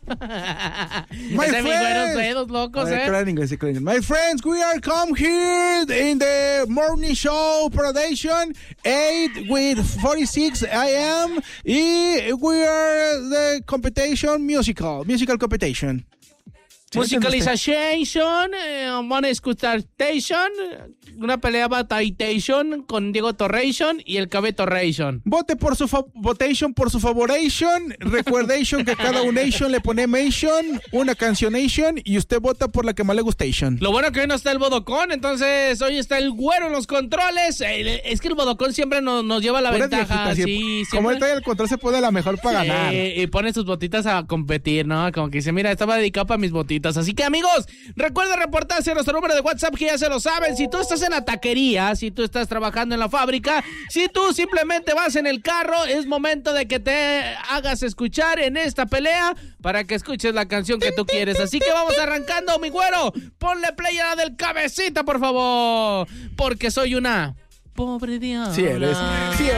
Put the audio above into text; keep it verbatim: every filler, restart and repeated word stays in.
My Ese mi güero friends. dedos locos, A ver, eh. claro, en inglés, sí, claro, en inglés. My friends, we are come here in the morning show production eight with forty-six a m y we are the competition musical, musical competition. ¿Sí Musicalization, eh, Money Station, una pelea Battaitation con Diego Torration y el Cabe Torration. Vote por su fa- votation por su favoration. Recuerdation que cada unation le pone mention, una cancionation y usted vota por la que más le gustation. Lo bueno que hoy no está el Bodocón, entonces hoy está el güero en los controles. Eh, Es que el Bodocón siempre nos, nos lleva la Puras ventaja. viejitas, Sí, siempre- Como siempre. él trae el control, se puede la mejor para Sí, ganar. y pone sus botitas a competir, ¿no? Como que dice, mira, estaba dedicado para mis botitas. Así que, amigos, recuerda reportarse a nuestro número de WhatsApp, que ya se lo saben. Si tú estás en la taquería, si tú estás trabajando en la fábrica, si tú simplemente vas en el carro, es momento de que te hagas escuchar en esta pelea para que escuches la canción que tú quieres. Así que vamos arrancando, mi güero. Ponle play a la del Cabecita, por favor, porque soy una pobre diabla. Sí eres. Sí eres.